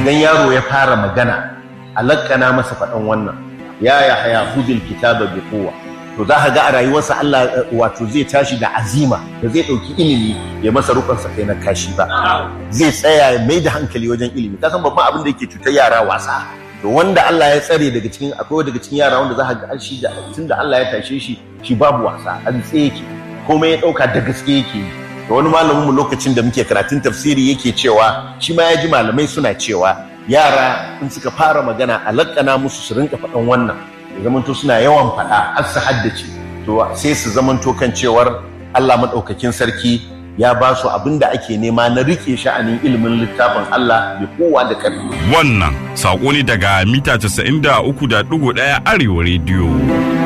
idan yaro ya fara magana alakana masa faɗan wannan ya haya hudul kitaba bi quwwa, to za ka ga a rayuwarsa Allah wato zai tashi da azima da zai ɗauki ilimi ya masa rukunsa kai na kashi ba, zai tsaya ya mai da hankali wajen ilimi. Ka san babban abin da yake cutar yara wasa, to wanda Allah ya tsare akwai daga cikin yara wanda za ka ga shi da tunda Allah ya tashe shi babu wasa, an tsaye yake komai ya ɗauka da gaske yake yi. Da wani malamin mu lokacin da muke karatun tafsiri yake cewa shi ma ya ji malamai suna cewa yara in suka fara magana alakana musu su rinka faɗan wannan, ya zamanto suna yawan faɗa har su haddace, to sai su zamanto kan cewar Allah maɗaukakin sarki ya ba su abin da ake nema na rike sha'anin ilimin littafin Allah da kowa da ƙarfi. Wannan saƙo ne daga mita 93.1 Arewa Radio.